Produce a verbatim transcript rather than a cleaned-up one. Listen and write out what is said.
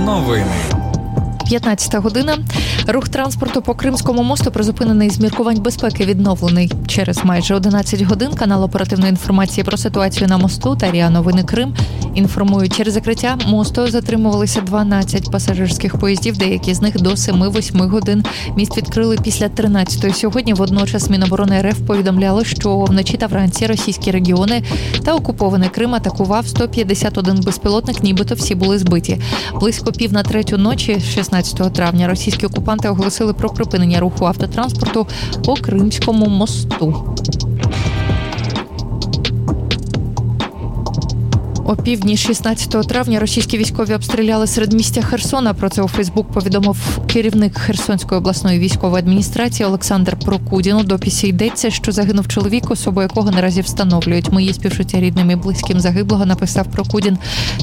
Новини. п'ятнадцята година. Рух транспорту по Кримському мосту призупинений з міркувань безпеки відновлений. Через майже одинадцять годин канал оперативної інформації про ситуацію на мосту та РІА Новини Крим інформують, через закриття мосту затримувалися дванадцять пасажирських поїздів, деякі з них до семи-восьми годин. Міст відкрили після тринадцятої сьогодні. Водночас Міноборони РФ повідомляло, що вночі та вранці російські регіони та окупований Крим атакував сто п'ятдесят один безпілотник, нібито всі були збиті. Близько пів на третю ночі, шістнадцятого травня, російські окупанти оголосили про припинення руху автотранспорту по Кримському мосту. О півдні шістнадцятого травня російські військові обстріляли середмістя Херсона. Про це у Фейсбук повідомив керівник Херсонської обласної військової адміністрації Олександр Прокудін. У дописі йдеться, що загинув чоловік, особу якого наразі встановлюють. Мої співчуття рідним і близьким загиблого, написав Прокудін.